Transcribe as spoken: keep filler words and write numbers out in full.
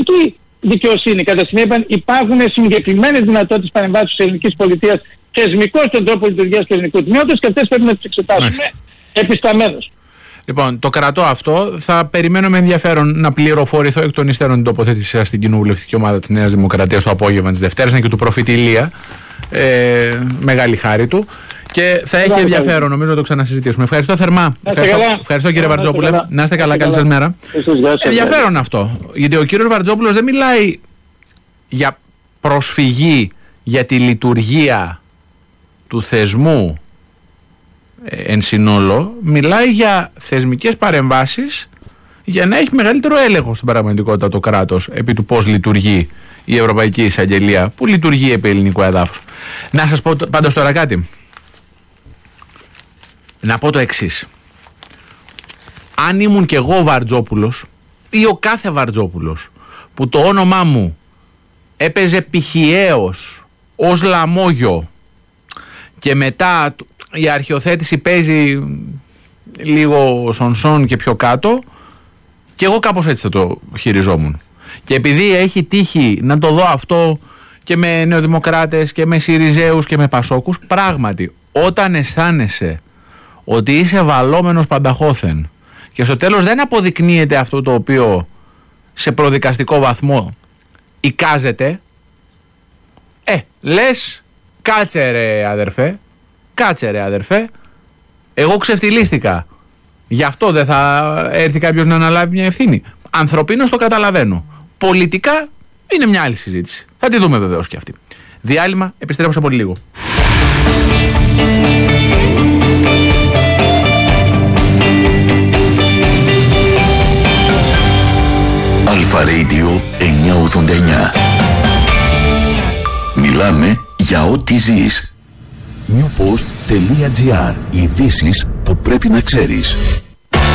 ελληνική δικαιοσύνη. Κατά συνέπεια υπάρχουν συγκεκριμένες δυνατότητες παρεμβάσεως της ελληνικής πολιτείας θεσμικός στον τρόπο λειτουργίας του ελληνικού τμήματος και αυτές πρέπει να τις εξετάσουμε επισταμένως. Λοιπόν, το κρατώ αυτό. Θα περιμένω με ενδιαφέρον να πληροφορηθώ εκ των υστέρων την τοποθέτηση σας στην κοινοβουλευτική ομάδα της Νέας Δημοκρατίας το απόγευμα της Δευτέρας και του προφήτη Ηλία. Ε, μεγάλη χάρη του. Και θα έχει ενδιαφέρον, νομίζω, να το ξανασυζητήσουμε. Ευχαριστώ θερμά. Ευχαριστώ, ευχαριστώ κύριε Βαρτζόπουλε. Να είστε καλά, καλή σας μέρα. Ενδιαφέρον αυτό. Γιατί ο κύριος Βαρτζόπουλος δεν μιλάει για προσφυγή για τη λειτουργία του θεσμού εν συνόλο, μιλάει για θεσμικές παρεμβάσεις για να έχει μεγαλύτερο έλεγχο στην πραγματικότητα το κράτος επί του πώς λειτουργεί η Ευρωπαϊκή Εισαγγελία, που λειτουργεί επί ελληνικού εδάφους. Να σας πω πάντως τώρα κάτι. Να πω το εξής. Αν ήμουν κι εγώ Βαρτζόπουλος ή ο κάθε Βαρτζόπουλος που το όνομά μου έπαιζε πηχιαίος ως λαμόγιο και μετά η αρχιοθέτηση παίζει λίγο σονσόν και πιο κάτω, και εγώ κάπως έτσι θα το χειριζόμουν. Και επειδή έχει τύχει να το δω αυτό και με νεοδημοκράτες και με Συριζέους και με Πασόκους, πράγματι όταν αισθάνεσαι ότι είσαι βαλόμενος πανταχώθεν και στο τέλος δεν αποδεικνύεται αυτό το οποίο σε προδικαστικό βαθμό εικάζεται, ε, λες κάτσε ρε αδερφέ, κάτσε ρε αδερφέ, εγώ ξεφτυλίστηκα, γι' αυτό δεν θα έρθει κάποιος να αναλάβει μια ευθύνη. Ανθρωπίνως το καταλαβαίνω. Πολιτικά είναι μια άλλη συζήτηση. Θα τη δούμε βεβαίως και αυτή. Διάλειμμα, επιστρέφω σε πολύ λίγο. Αλφα Radio εννιακόσια ογδόντα εννιά. Μιλάμε για ό,τι ζεις. newpost.gr. Ειδήσεις που πρέπει να ξέρεις.